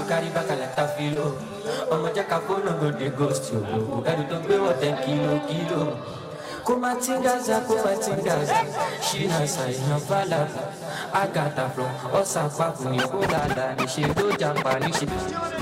carry back like a filo. Ọmọ jẹ́ ká fóònù go dey ghost you. Ẹrù tó gbé wọ̀ 10 kilo. Kumatingaza, Shina ina falava. Agata from Osaka, Nikolala, Nishido Japan,